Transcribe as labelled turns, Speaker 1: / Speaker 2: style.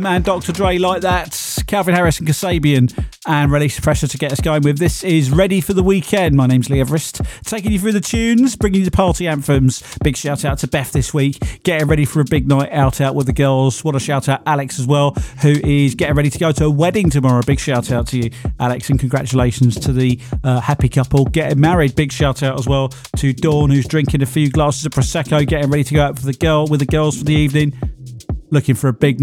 Speaker 1: And Dr. Dre like that. Calvin Harris and Kasabian and Release the Pressure to get us going with This Is Ready for the Weekend. My name's Lee Everest, taking you through the tunes, bringing you the party anthems. Big shout out to Beth this week, getting ready for a big night out with the girls. Want to shout out Alex as well, who is getting ready to go to a wedding tomorrow. Big shout out to you, Alex, and congratulations to the happy couple getting married. Big shout out as well to Dawn, who's drinking a few glasses of Prosecco, getting ready to go out with the girls for the evening. Looking for a big